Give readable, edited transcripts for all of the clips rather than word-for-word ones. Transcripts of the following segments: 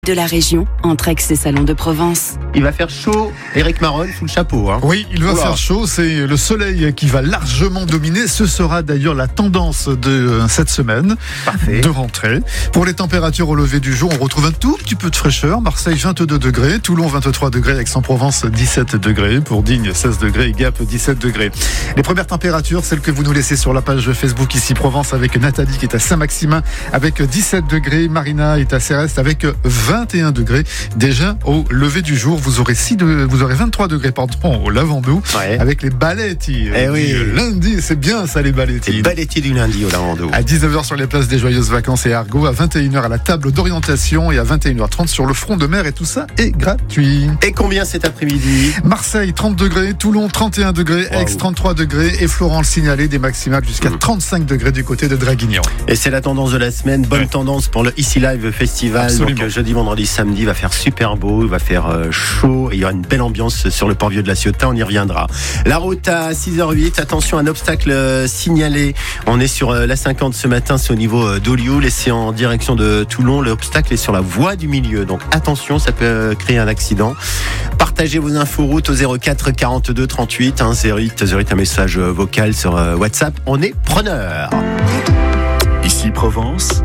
de la région, entre Aix et Salon de Provence. Il va faire chaud, Éric Maronne sous le chapeau. Oui, il va faire chaud, c'est le soleil qui va largement dominer. Ce sera d'ailleurs la tendance de cette semaine. Parfait. De rentrée. Pour les températures au lever du jour, on retrouve un tout petit peu de fraîcheur. Marseille 22 degrés, Toulon 23 degrés, Aix-en-Provence 17 degrés, pour Digne 16 degrés et Gap 17 degrés. Les premières températures, celles que vous nous laissez sur la page Facebook ici Provence, avec Nathalie qui est à Saint-Maximin avec 17 degrés, Marina est à Céreste avec 21 degrés. Déjà au lever du jour, vous aurez 23 degrés au Lavandou, avec les Baletti. Oui. Lundi, c'est bien ça, les Baletti. Les Baletti du lundi au Lavandou. À 19h sur les places des Joyeuses Vacances et Argo, à 21h à la table d'orientation et à 21h30 sur le front de mer, et tout ça est gratuit. Et combien cet après-midi? Marseille 30 degrés, Toulon 31 degrés, Aix 33 degrés et Florent le signalé des maximales jusqu'à 35 degrés du côté de Draguignan. Et c'est la tendance de la semaine, bonne tendance pour le Ici Live Festival. Absolument. Donc jeudi, vendredi, samedi, il va faire super beau, il va faire chaud et il y aura une belle ambiance sur le port-vieux de la Ciotat, on y reviendra. La route à 6h08, attention, un obstacle signalé. On est sur la 50 ce matin, c'est au niveau d'Olioul et c'est en direction de Toulon. L'obstacle est sur la voie du milieu, donc attention, ça peut créer un accident. Partagez vos infos route au 04 42 38 08 un message vocal sur WhatsApp. On est preneur. Ici Provence.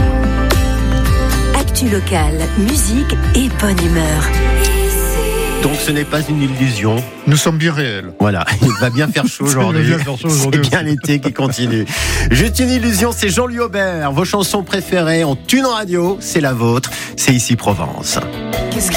Actu locale, musique et bonne humeur. Donc ce n'est pas une illusion. Nous sommes bien réels. Voilà, il va bien faire chaud aujourd'hui. C'est bien aussi. l'été qui continue. Juste une illusion, c'est Jean-Louis Aubert. Vos chansons préférées, on tune en radio, c'est la vôtre. C'est Ici Provence.